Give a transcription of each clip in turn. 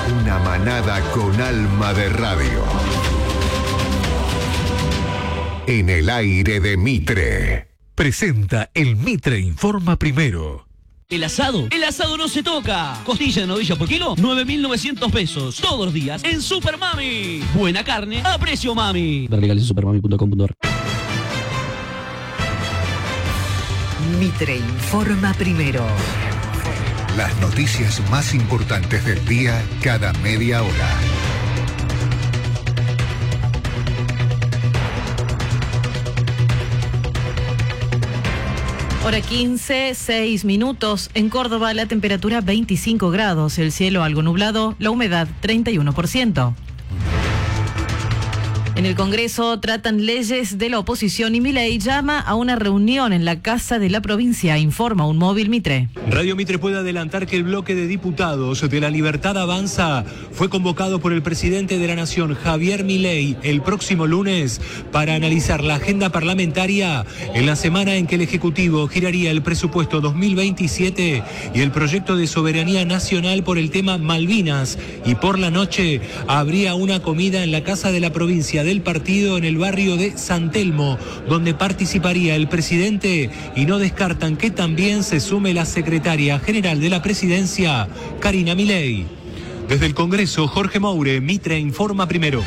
Una manada con alma de radio. En el aire de Mitre. Presenta el Mitre Informa Primero. El asado no se toca. Costilla de novilla por kilo, 9.900 pesos. Todos los días en Super Mami. Buena carne a precio mami. Ver legales en supermami.com.ar. Mitre Informa Primero. Las noticias más importantes del día cada media hora. Hora 15, 6 minutos. En Córdoba la temperatura 25 grados, el cielo algo nublado, la humedad 31%. En el Congreso tratan leyes de la oposición y Milei llama a una reunión en la Casa de la Provincia, informa un móvil Mitre. Radio Mitre puede adelantar que el bloque de diputados de La Libertad Avanza fue convocado por el presidente de la Nación, Javier Milei, el próximo lunes para analizar la agenda parlamentaria en la semana en que el Ejecutivo giraría el presupuesto 2027 y el proyecto de soberanía nacional por el tema Malvinas. Y por la noche habría una comida en la Casa de la Provincia del partido en el barrio de San Telmo, donde participaría el presidente, y no descartan que también se sume la secretaria general de la presidencia, Karina Milei. Desde el Congreso, Jorge Moure, Mitre Informa Primero.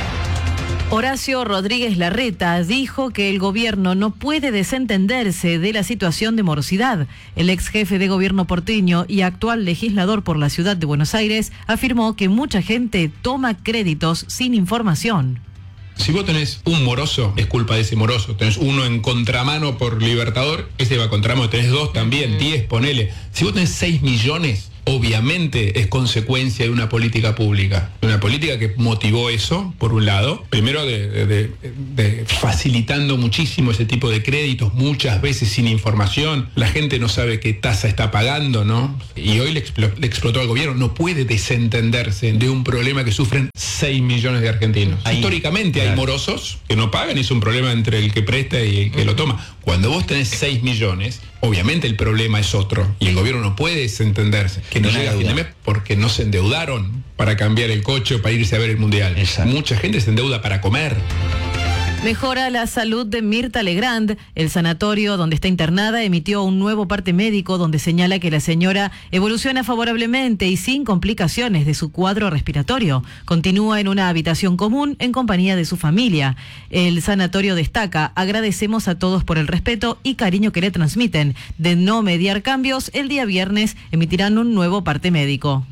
Horacio Rodríguez Larreta dijo que el gobierno no puede desentenderse de la situación de morosidad. El ex jefe de gobierno porteño y actual legislador por la ciudad de Buenos Aires afirmó que mucha gente toma créditos sin información. Si vos tenés un moroso, es culpa de ese moroso. Tenés uno en contramano por Libertador, ese va a contramano. Tenés dos también, 10, ponele. Si vos tenés 6 millones, obviamente es consecuencia de una política pública. Una política que motivó eso, por un lado. Primero de facilitando muchísimo ese tipo de créditos, muchas veces sin información. La gente no sabe qué tasa está pagando, ¿no? Y hoy le explotó al gobierno. No puede desentenderse de un problema que sufren 6 millones de argentinos. Históricamente hay morosos que no pagan y es un problema entre el que presta y el que lo toma. Cuando vos tenés 6 millones, obviamente el problema es otro. Y el gobierno no puede desentenderse. Que no llega a fin de mes porque no se endeudaron para cambiar el coche o para irse a ver el mundial. Exacto. Mucha gente se endeuda para comer. Mejora la salud de Mirta Legrand. El sanatorio donde está internada emitió un nuevo parte médico donde señala que la señora evoluciona favorablemente y sin complicaciones de su cuadro respiratorio. Continúa en una habitación común en compañía de su familia. El sanatorio destaca: agradecemos a todos por el respeto y cariño que le transmiten. De no mediar cambios, el día viernes emitirán un nuevo parte médico.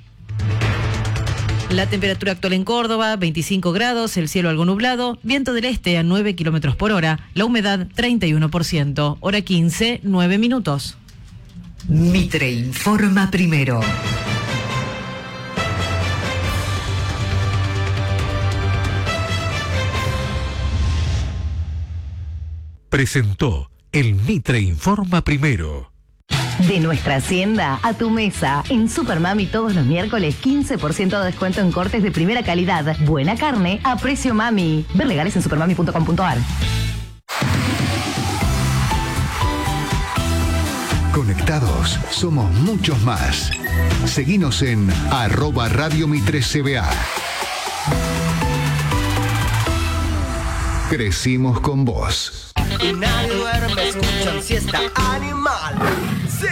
La temperatura actual en Córdoba, 25 grados, el cielo algo nublado, viento del este a 9 kilómetros por hora, la humedad 31%, hora 15, 9 minutos. Mitre Informa Primero. Presentó el Mitre Informa Primero. De nuestra hacienda a tu mesa. En Supermami todos los miércoles 15% de descuento en cortes de primera calidad. Buena carne a precio mami. Ver legales en supermami.com.ar. Conectados, somos muchos más. Seguinos en @Radio Mitre CBA. Crecimos con vos. Y nadie duerme, escuchan siesta animal. Sí.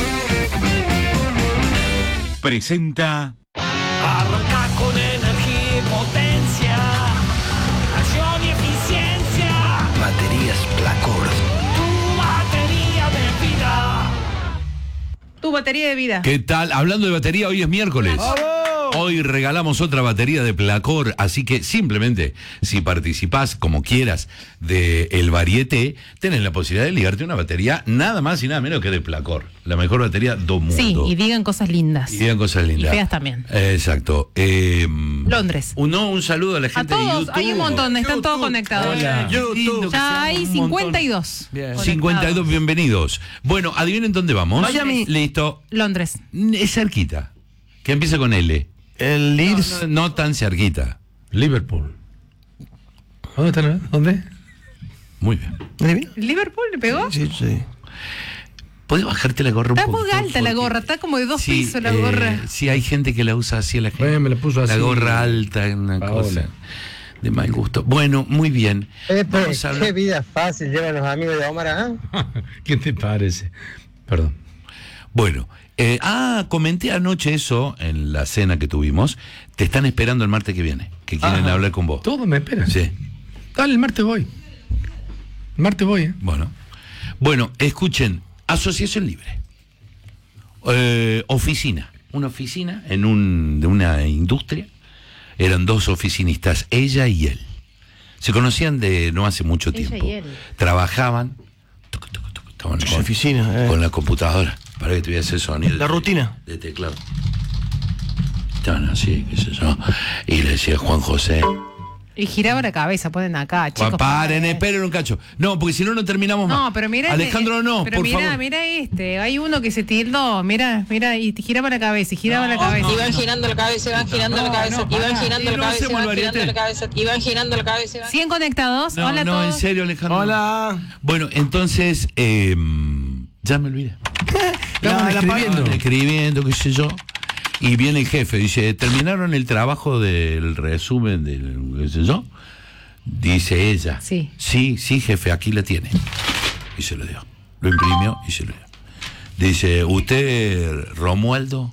Presenta. Arranca con energía y potencia. Acción y eficiencia. Baterías Placor. Tu batería de vida. Tu batería de vida. ¿Qué tal? Hablando de batería, hoy es miércoles. Hoy regalamos otra batería de Placor, así que simplemente, si participás como quieras de el varieté, tenés la posibilidad de ligarte una batería nada más y nada menos que de Placor, la mejor batería del mundo. Sí, y digan cosas lindas. Y digan cosas lindas. Y feas también. Exacto. Londres. Un saludo a la gente a todos, de YouTube. hay un montón, están todos conectados. Hola. YouTube. Ya hay 52. 52, bienvenidos. Bueno, adivinen dónde vamos. Miami. Listo. Londres. Es cerquita. Que empieza con L. El Leeds. No tan cerquita. Liverpool. ¿Dónde están? ¿Dónde? Muy bien. ¿Liverpool le pegó? Sí. ¿Podés bajarte la gorra un Está poquito? muy alta la gorra, está como de 2 pisos la gorra. Sí, hay gente que la usa así, la gente. Me la puso así. La gorra alta, una Paola. cosa de mal gusto. Bueno, muy bien. Vamos a hablar- Qué vida fácil llevan los amigos de Omar, ¿ah? ¿Qué te parece? Perdón. Bueno, comenté anoche eso en la cena que tuvimos. Te están esperando el martes que viene, que quieren hablar con vos. Todos me esperan. Sí. Dale, el martes voy. El martes voy, ¿eh? Bueno, escuchen, Asociación Libre. Oficina. Una oficina de una industria. Eran 2 oficinistas, ella y él. Se conocían de no hace mucho tiempo. y él. Trabajaban. Estaban Su oficina, con la computadora. Para que tuviese sonido. La rutina. De teclado. Estaban así, qué sé yo. Y le decía Juan José. Y giraba la cabeza, ponen acá, chicos. Paren, esperen un cacho. No, porque si no, no terminamos más. No, pero mira. Alejandro, no, pero por mira, favor. mira este. Hay uno que se tildó. Mira, y giraba la cabeza, y giraba la cabeza. Iban girando la cabeza, iban girando la cabeza, iban girando la cabeza, iban girando la cabeza, iban girando la cabeza. 100 conectados. No, Hola a no, todos. en serio, Alejandro. Hola. Bueno, entonces, ya me olvidé. Escribiendo, qué sé yo. Y viene el jefe, dice, ¿terminaron el trabajo del resumen del qué sé yo? Dice ella. Sí. Sí, jefe, aquí la tiene. Y se lo dio. Lo imprimió y se lo dio. Dice, ¿usted, Romualdo?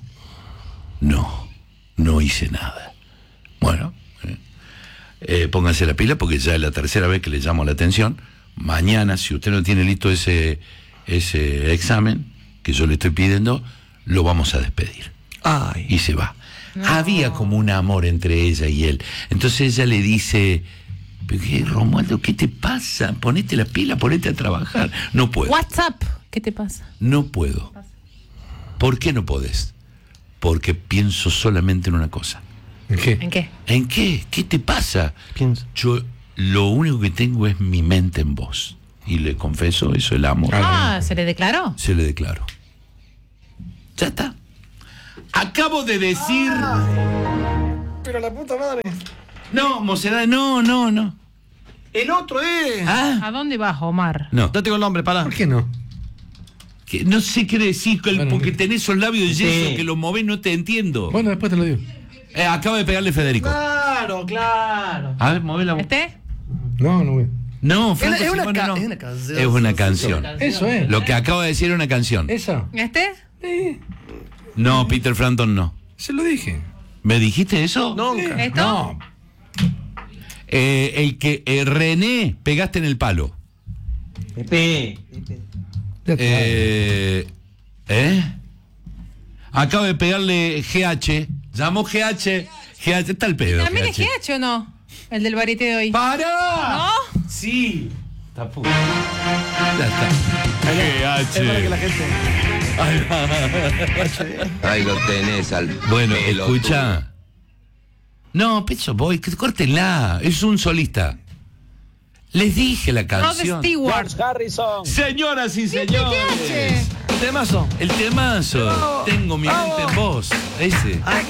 No hice nada. Bueno, pónganse la pila porque ya es la tercera vez que le llamo la atención. Mañana, si usted no tiene listo ese examen que yo le estoy pidiendo, lo vamos a despedir. Ay. Y se va. Había como un amor entre ella y él. Entonces ella le dice, ¿pero qué, Romualdo, qué te pasa? Ponete la pila, ponete a trabajar. No puedo. WhatsApp. ¿Qué te pasa? No puedo. ¿Por qué no podés? Porque pienso solamente en una cosa. ¿En qué? ¿En qué? ¿En qué? ¿Qué te pasa? Pienso. Yo lo único que tengo es mi mente en vos. Y le confieso eso, el amor. ¿se le declaró? Se le declaro. Ya está. Acabo de decir... Pero la puta madre. No, mocedad, no. El otro es. ¿A dónde vas, Omar? No. No tengo el nombre, pará. ¿Por qué no? Que no sé qué decir, porque tenés esos labios de yeso Sí. que los movés, no te entiendo. Bueno, después te lo digo. Acaba de pegarle Federico. Claro. A ver, move la voz. No voy. No, Franco Es una Simone, no. es una canción. Es una canción. Eso es. Lo que acabo de decir es una canción. ¿Esa? No, Peter Frampton no. Se lo dije. ¿Me dijiste eso? Nunca. ¿Esto? No. El que René pegaste en el palo. Pepe. Acabo de pegarle GH. Llamó GH. GH está el pedo. ¿También es GH o no? El del barite de hoy. ¡Para! ¿No? Sí. Está puto. Ya está. Es para que la gente. Ahí lo tenés al Bueno, pelotudo. escucha. No, Pecho Boy, que córtenla. Es un solista. Les dije la Rod canción. Stewart. Harrison. Señoras y señores. Temazo. El temazo. Tengo mi mente en vos. Ese. Ay,